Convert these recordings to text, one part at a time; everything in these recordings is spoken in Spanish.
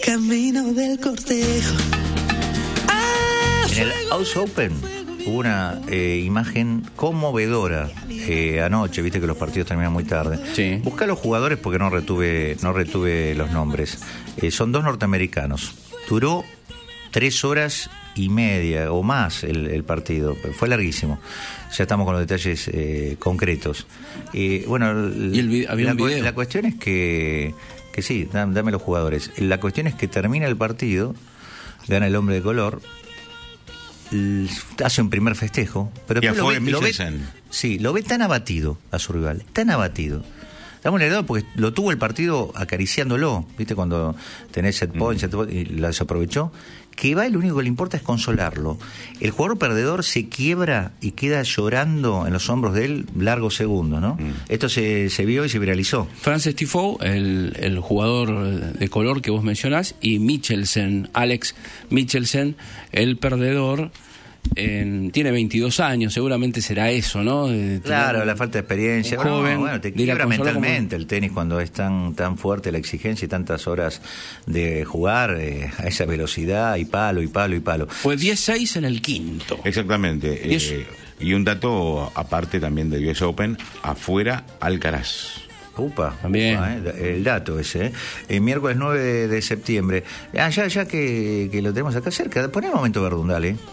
camino del cortejo. En el US Open hubo una imagen conmovedora anoche, viste que los partidos terminan muy tarde. Sí. Busca a los jugadores porque no retuve los nombres. Son dos norteamericanos. Duró 3 horas y media o más el partido. Fue larguísimo. Ya estamos con los detalles concretos. Bueno, había un video. La cuestión es que sí, dame los jugadores. La cuestión es que termina el partido, gana el hombre de color, hace un primer festejo, pero después lo ve tan abatido a su rival, tan abatido. Damos una idea porque lo tuvo el partido acariciándolo, ¿viste? Cuando tenés set point y la desaprovechó, que va y lo único que le importa es consolarlo. El jugador perdedor se quiebra y queda llorando en los hombros de él largos segundos, ¿no? Esto se vio y se viralizó. Frances Tiafoe, el jugador de color que vos mencionás, y Michelsen, Alex Michelsen, el perdedor. Tiene 22 años, seguramente será eso, ¿no? Claro, la falta de experiencia. Joven, bueno, te quiebra mentalmente el tenis cuando es tan fuerte la exigencia y tantas horas de jugar a esa velocidad y palo. Fue 10-6 en el quinto. Exactamente. Y un dato aparte también del US Open, afuera Alcaraz. Upa, también. El dato ese, miércoles 9 de septiembre. Ya que lo tenemos acá cerca, poné el momento Verdún, ¿eh?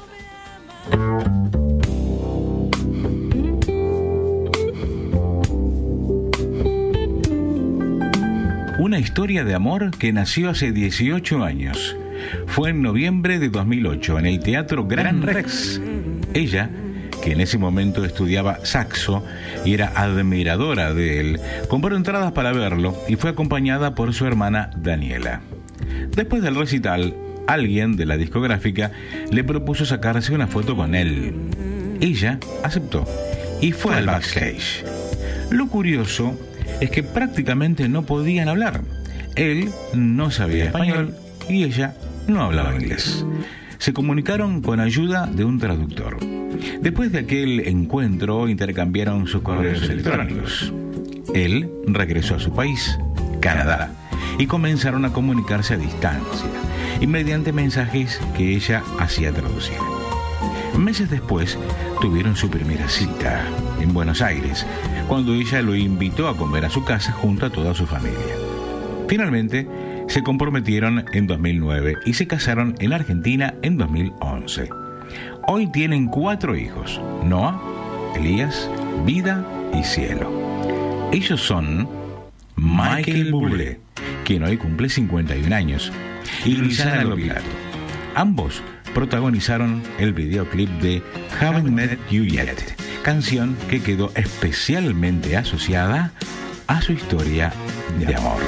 Una historia de amor que nació hace 18 años. Fue en noviembre de 2008 en el Teatro Gran Rex. Ella, que en ese momento estudiaba saxo y era admiradora de él, compró entradas para verlo y fue acompañada por su hermana Daniela. Después del recital, alguien de la discográfica le propuso sacarse una foto con él. Ella aceptó y fue al backstage. Lo curioso es que prácticamente no podían hablar. Él no sabía español y ella no hablaba inglés. Se comunicaron con ayuda de un traductor. Después de aquel encuentro intercambiaron sus correos electrónicos. Él regresó a su país, Canadá, y comenzaron a comunicarse a distancia y mediante mensajes que ella hacía traducir. Meses después tuvieron su primera cita en Buenos Aires, cuando ella lo invitó a comer a su casa junto a toda su familia. Finalmente se comprometieron en 2009 y se casaron en Argentina en 2011. Hoy tienen 4 hijos: Noah, Elías, Vida y Cielo. Ellos son Michael Bublé, quien hoy cumple 51 años, y Luisana Lopilato. Ambos protagonizaron el videoclip de Haven't Met You Yet, canción que quedó especialmente asociada a su historia de amor.